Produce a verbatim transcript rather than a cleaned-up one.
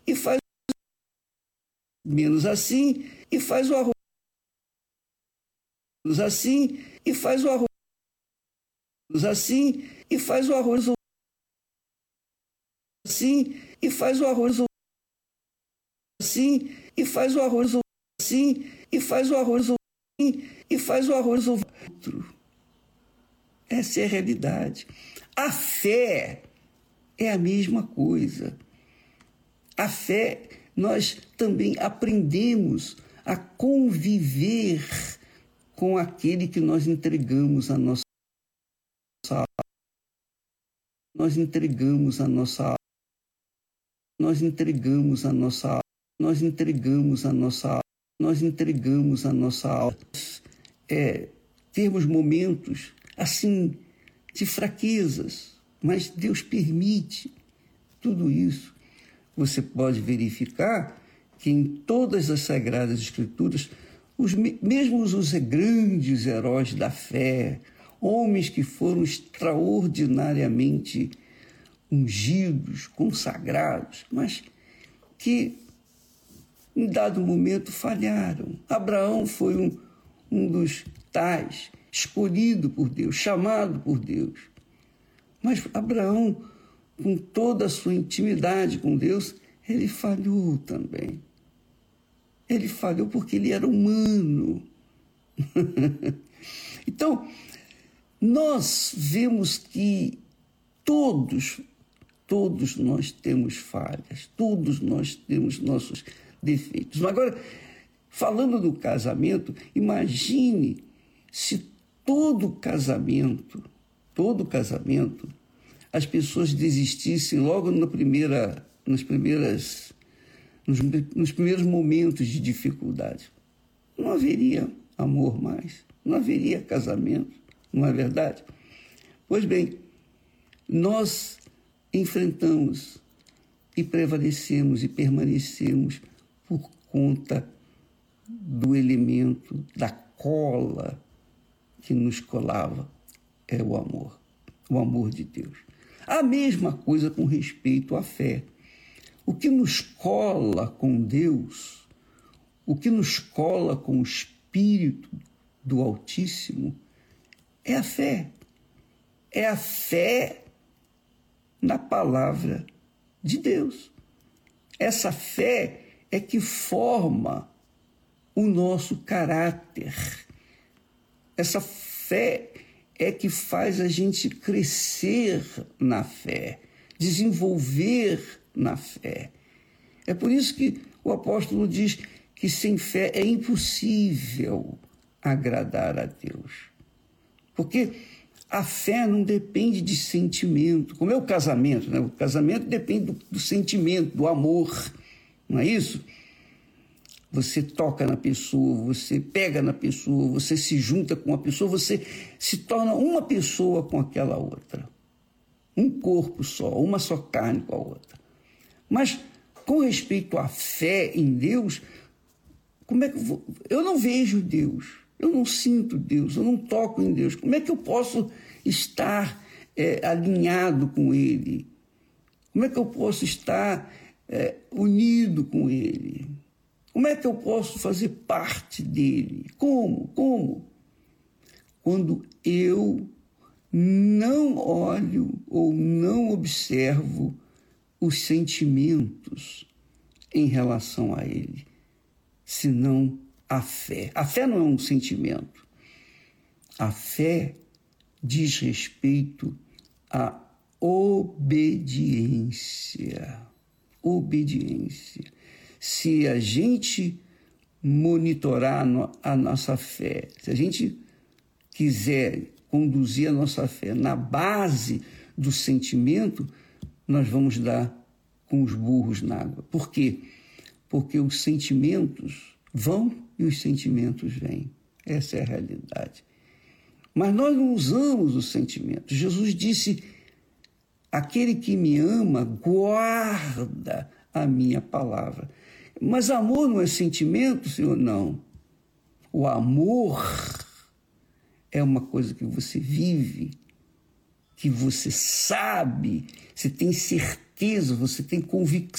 e faz menos assim e faz o arroz menos assim e faz o arroz menos assim e faz o arroz assim e faz o arroz assim e faz o arroz assim e faz o arroz assim e faz o arroz outro. Essa é a realidade. A fé é a mesma coisa. A fé, nós também aprendemos a conviver com aquele que nós entregamos a nossa alma. Nós entregamos a nossa alma. Nós entregamos a nossa alma. Nós entregamos a nossa alma. Nós entregamos a nossa alma. É, termos momentos assim de fraquezas, mas Deus permite tudo isso. Você pode verificar que em todas as Sagradas Escrituras, os, mesmo os grandes heróis da fé, homens que foram extraordinariamente ungidos, consagrados, mas que em dado momento falharam. Abraão foi um, um dos tais, escolhido por Deus, chamado por Deus. Mas Abraão, com toda a sua intimidade com Deus, ele falhou também. Ele falhou porque ele era humano. Então, nós vemos que todos, todos nós temos falhas, todos nós temos nossos defeitos. Agora, falando do casamento, imagine se todo casamento, todo casamento, as pessoas desistissem logo na primeira, nas primeiras, nos, nos primeiros momentos de dificuldade. Não haveria amor mais, não haveria casamento, não é verdade? Pois bem, nós enfrentamos e prevalecemos e permanecemos por conta do elemento, da cola que nos colava, é o amor, o amor de Deus. A mesma coisa com respeito à fé. O que nos cola com Deus, o que nos cola com o Espírito do Altíssimo, é a fé. É a fé na palavra de Deus. Essa fé é que forma o nosso caráter. Essa fé é que faz a gente crescer na fé, desenvolver na fé. É por isso que o apóstolo diz que sem fé é impossível agradar a Deus. Porque a fé não depende de sentimento, como é o casamento, né? O casamento depende do, do sentimento, do amor, não é isso? Você toca na pessoa, você pega na pessoa, você se junta com a pessoa, você se torna uma pessoa com aquela outra. Um corpo só, uma só carne com a outra. Mas, com respeito à fé em Deus, como é que eu vou? Eu não vejo Deus, eu não sinto Deus, eu não toco em Deus. Como é que eu posso estar é, alinhado com Ele? Como é que eu posso estar é, unido com Ele? Como é que eu posso fazer parte dele? Como? Como? Quando eu não olho ou não observo os sentimentos em relação a ele, senão a fé. A fé não é um sentimento. A fé diz respeito à obediência. Obediência. Se a gente monitorar a nossa fé, se a gente quiser conduzir a nossa fé na base do sentimento, nós vamos dar com os burros na água. Por quê? Porque os sentimentos vão e os sentimentos vêm. Essa é a realidade. Mas nós não usamos os sentimentos. Jesus disse: aquele que me ama guarda a minha palavra. Mas amor não é sentimento, Senhor? Não. O amor é uma coisa que você vive, que você sabe, você tem certeza, você tem convicção